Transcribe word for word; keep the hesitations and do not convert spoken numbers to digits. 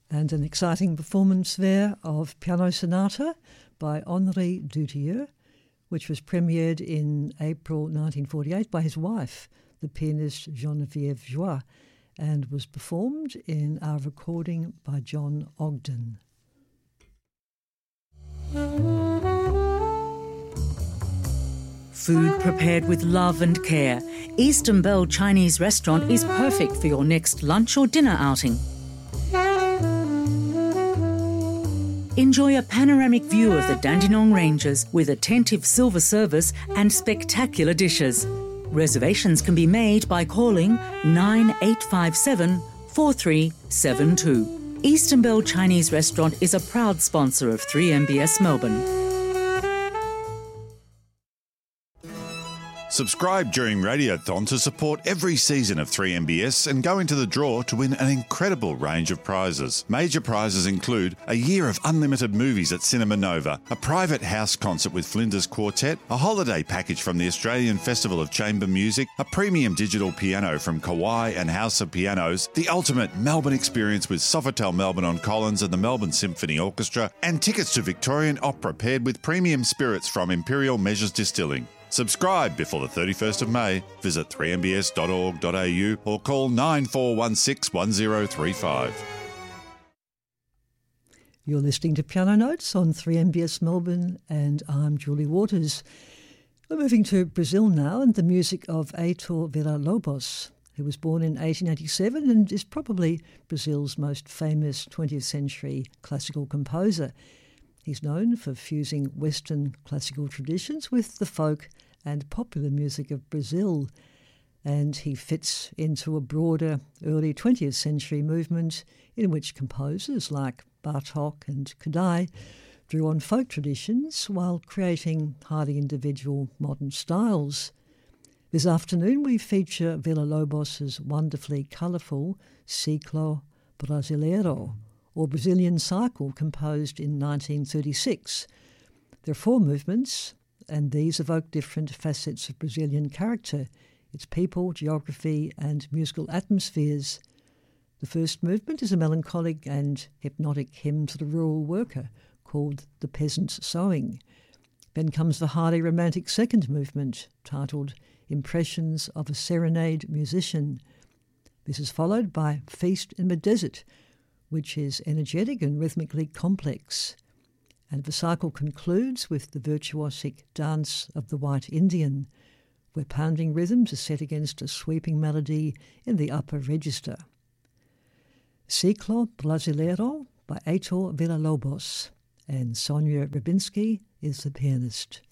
And an exciting performance there of Piano Sonata by Henri Dutilleux, which was premiered in April nineteen forty-eight by his wife, the pianist Geneviève Joie, and was performed in our recording by John Ogden. Food prepared with love and care, Eastern Bell Chinese Restaurant is perfect for your next lunch or dinner outing. Enjoy a panoramic view of the Dandenong Ranges with attentive silver service and spectacular dishes. Reservations can be made by calling nine eight five seven, four three seven two. Eastern Bell Chinese Restaurant is a proud sponsor of three M B S Melbourne. Subscribe during Radiothon to support every season of three M B S and go into the draw to win an incredible range of prizes. Major prizes include a year of unlimited movies at Cinema Nova, a private house concert with Flinders Quartet, a holiday package from the Australian Festival of Chamber Music, a premium digital piano from Kawai and House of Pianos, the ultimate Melbourne experience with Sofitel Melbourne on Collins and the Melbourne Symphony Orchestra, and tickets to Victorian Opera paired with premium spirits from Imperial Measures Distilling. Subscribe before the thirty-first of May. Visit three m b s dot org dot a u or call nine four one six, one zero three five. You're listening to Piano Notes on three M B S Melbourne, and I'm Julie Waters. We're moving to Brazil now and the music of Heitor Villa-Lobos, who was born in eighteen eighty-seven and is probably Brazil's most famous twentieth century classical composer. He's known for fusing Western classical traditions with the folk and popular music of Brazil, and he fits into a broader early twentieth century movement in which composers like Bartók and Kodály drew on folk traditions while creating highly individual modern styles. This afternoon we feature Villa-Lobos's wonderfully colourful Ciclo Brasileiro, or Brazilian Cycle, composed in nineteen thirty-six. There are four movements, and these evoke different facets of Brazilian character, its people, geography, and musical atmospheres. The first movement is a melancholic and hypnotic hymn to the rural worker called The Peasant's Sowing. Then comes the highly romantic second movement, titled Impressions of a Serenade Musician. This is followed by Feast in the Desert, which is energetic and rhythmically complex. And the cycle concludes with the virtuosic Dance of the White Indian, where pounding rhythms are set against a sweeping melody in the upper register. Ciclo Brasileiro by Heitor Villa-Lobos, and Sonia Rybinski is the pianist.